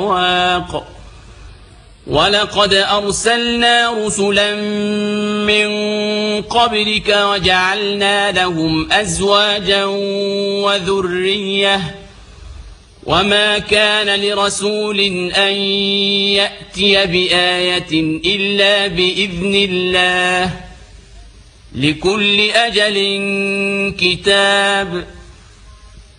الأواق ولقد أرسلنا رسلا من قبلك وجعلنا لهم أزواجا وذرية وما كان لرسول أن يأتي بآية إلا بإذن الله لكل أجل كتاب